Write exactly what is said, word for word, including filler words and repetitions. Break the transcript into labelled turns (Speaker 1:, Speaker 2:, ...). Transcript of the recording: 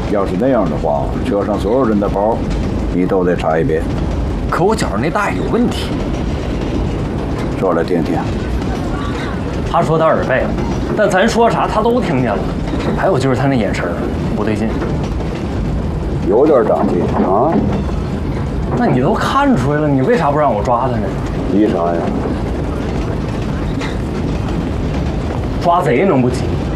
Speaker 1: 要是那样的话，车上所有人的包，你都得查一遍。
Speaker 2: 可我脚上那大爷有问题。
Speaker 1: 说来听听。
Speaker 2: 他说他耳背了，但咱说啥他都听见了。还有就是他那眼神不对劲，
Speaker 1: 有点长进啊。
Speaker 2: 那你都看出来了，你为啥不让我抓他呢？
Speaker 1: 急啥呀？
Speaker 2: 抓贼能不急？